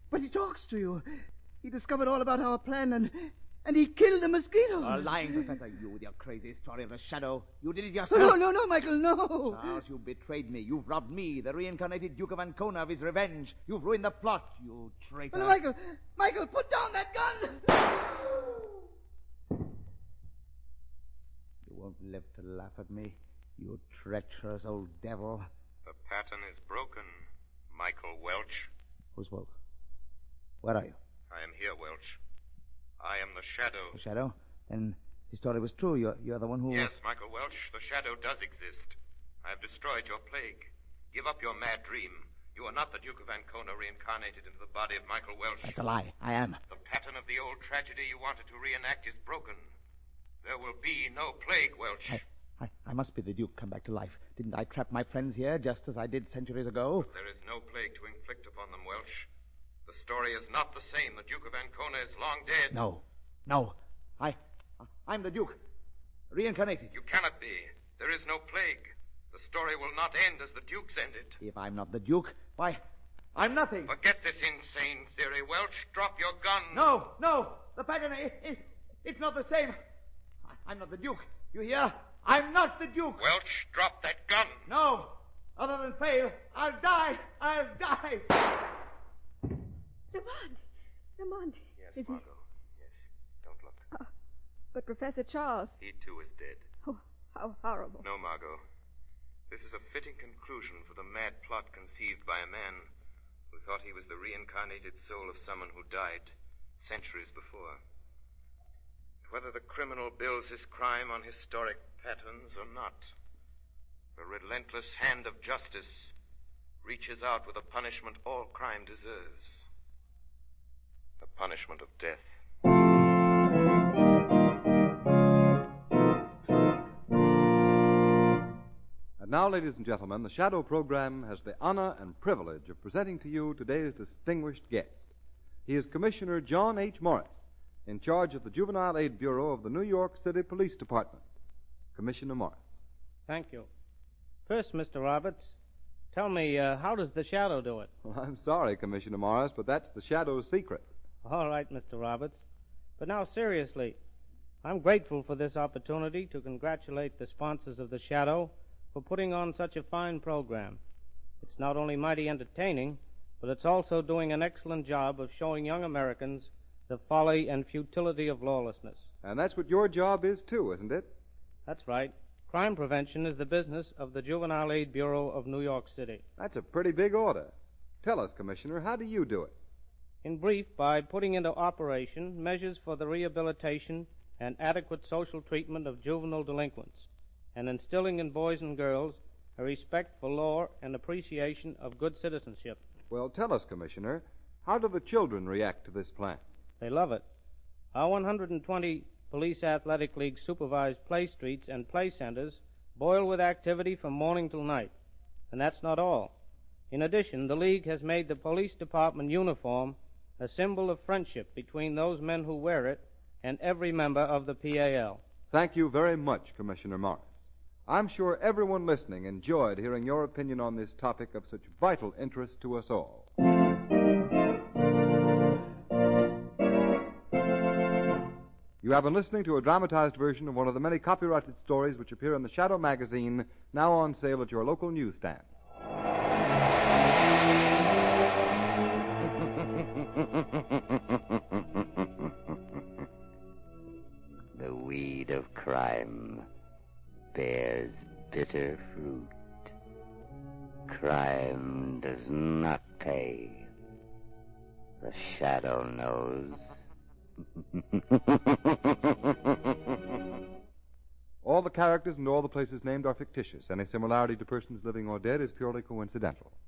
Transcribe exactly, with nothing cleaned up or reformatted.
but he talks to you. He discovered all about our plan, and and he killed the mosquito. You're lying, Professor. You with your crazy story of the shadow. You did it yourself. No, no, no, Michael, no. Charles, you betrayed me. You've robbed me, the reincarnated Duke of Ancona, of his revenge. You've ruined the plot, you traitor. No, Michael, Michael, put down that gun. You won't live to laugh at me, you treacherous old devil. The pattern is broken, Michael Welch. Who's Welch? Where are you? I am here, Welch. I am the Shadow. The Shadow? Then his story was true. You're, you're the one who... Yes, Michael Welch, the Shadow does exist. I have destroyed your plague. Give up your mad dream. You are not the Duke of Ancona reincarnated into the body of Michael Welch. That's a lie. I am. The pattern of the old tragedy you wanted to reenact is broken. There will be no plague, Welch. I, I, I must be the Duke come back to life. Didn't I trap my friends here just as I did centuries ago? But there is no plague to inflict upon them, Welch. The story is not the same. The Duke of Ancona is long dead. No. No. I... I'm the Duke. Reincarnated. You cannot be. There is no plague. The story will not end as the Duke's ended. If I'm not the Duke, why, I'm nothing. Forget this insane theory, Welch. Drop your gun. No, no. The pattern, it, it, it's not the same. I, I'm not the Duke. You hear? I'm not the Duke. Welch, drop that gun. No. Other than fail, I'll die. I'll die. Lamont. Lamont. Yes, is Margot. He... Yes. Don't look. Uh, but Professor Charles... He, too, is dead. Oh, how horrible. No, Margot. This is a fitting conclusion for the mad plot conceived by a man who thought he was the reincarnated soul of someone who died centuries before. Whether the criminal builds his crime on historic patterns or not, the relentless hand of justice reaches out with a punishment all crime deserves. The punishment of death. And now, ladies and gentlemen, the Shadow program has the honor and privilege of presenting to you today's distinguished guest. He is Commissioner John H. Morris, in charge of the Juvenile Aid Bureau of the New York City Police Department. Commissioner Morris. Thank you. First, Mister Roberts, tell me, uh, how does the Shadow do it? Well, I'm sorry, Commissioner Morris, but that's the Shadow's secret. All right, Mister Roberts. But now, seriously, I'm grateful for this opportunity to congratulate the sponsors of the Shadow for putting on such a fine program. It's not only mighty entertaining, but it's also doing an excellent job of showing young Americans the folly and futility of lawlessness. And that's what your job is, too, isn't it? That's right. Crime prevention is the business of the Juvenile Aid Bureau of New York City. That's a pretty big order. Tell us, Commissioner, how do you do it? In brief, by putting into operation measures for the rehabilitation and adequate social treatment of juvenile delinquents, and instilling in boys and girls a respect for law and appreciation of good citizenship. Well, tell us, Commissioner, how do the children react to this plan? They love it. Our one hundred twenty Police Athletic League supervised play streets and play centers boil with activity from morning till night. And that's not all. In addition, the League has made the police department uniform a symbol of friendship between those men who wear it and every member of the P A L. Thank you very much, Commissioner Morris. I'm sure everyone listening enjoyed hearing your opinion on this topic of such vital interest to us all. You have been listening to a dramatized version of one of the many copyrighted stories which appear in the Shadow magazine, now on sale at your local newsstand. The weed of crime bears bitter fruit. Crime does not pay. The Shadow knows. All the characters and all the places named are fictitious. Any similarity to persons living or dead is purely coincidental.